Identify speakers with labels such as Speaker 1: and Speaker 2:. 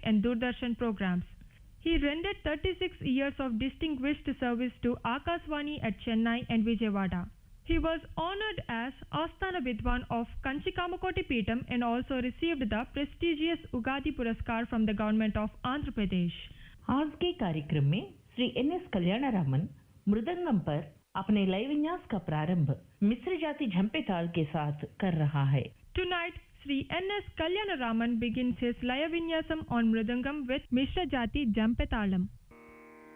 Speaker 1: and Doordarshan programs. He rendered 36 years of distinguished service to Akashvani at Chennai and Vijayawada. He was honored as Asthana Vidwan of Kanchikamakoti Peetam and also received the prestigious Ugadi Puraskar from the government of Andhra Pradesh.
Speaker 2: आज के कार्यक्रम में Shri NS Kalyanaraman mridangam पर अपने लय विन्यास का प्रारंभ मिश्र जाति झंपे ताल के साथ कर रहा है.
Speaker 1: Tonight, Sri N.S. Kalyanaraman begins his Laya Vinyasam on Mridangam with Mishra Jati Jampetalam.